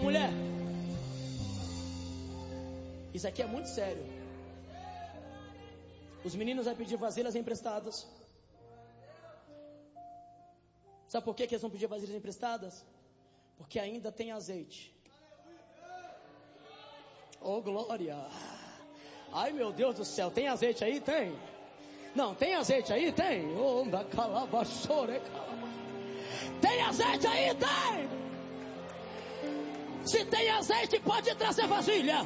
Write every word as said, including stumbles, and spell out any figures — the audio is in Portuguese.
mulher, isso aqui é muito sério. Os meninos vão pedir vasilhas emprestadas. Sabe por que que eles vão pedir vasilhas emprestadas? Porque ainda tem azeite. Oh glória! Ai meu Deus do céu, tem azeite aí? Tem. Não, tem azeite aí? Tem. Oh, da calabachore. Tem azeite aí? Tem. Se tem azeite, pode trazer vasilha.